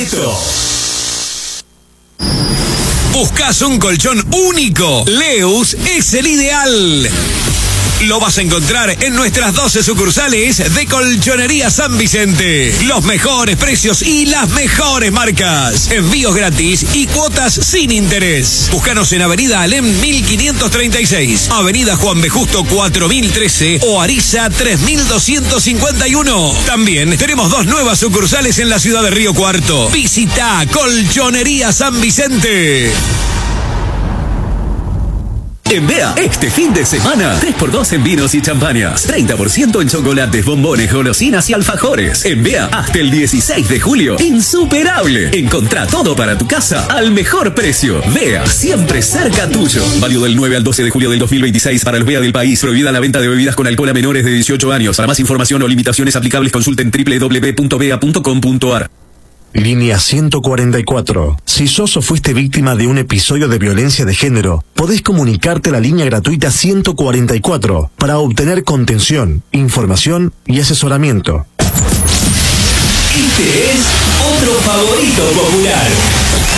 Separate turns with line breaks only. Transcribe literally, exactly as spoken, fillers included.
esto. ¿Buscas un colchón único? Leus es el ideal. Lo vas a encontrar en nuestras doce sucursales de Colchonería San Vicente. Los mejores precios y las mejores marcas. Envíos gratis y cuotas sin interés. Búscanos en Avenida Alem mil quinientos treinta y seis, Avenida Juan B. Justo cuatro mil trece o Ariza tres mil doscientos cincuenta y uno. También tenemos dos nuevas sucursales en la ciudad de Río Cuarto. Visita Colchonería San Vicente.
En B E A, este fin de semana, tres por dos en vinos y champañas, treinta por ciento en chocolates, bombones, golosinas y alfajores. En B E A, hasta el dieciséis de julio, insuperable. Encontrá todo para tu casa al mejor precio. B E A, siempre cerca tuyo. Válido del nueve al doce de julio del dos mil veintiséis para los B E A del país. Prohibida la venta de bebidas con alcohol a menores de dieciocho años. Para más información o limitaciones aplicables, consulten doble u doble u doble u punto bea punto com punto a r.
Línea ciento cuarenta y cuatro. Si sos o fuiste víctima de un episodio de violencia de género, podés comunicarte a la línea gratuita ciento cuarenta y cuatro para obtener contención, información y asesoramiento.
Este es otro favorito popular.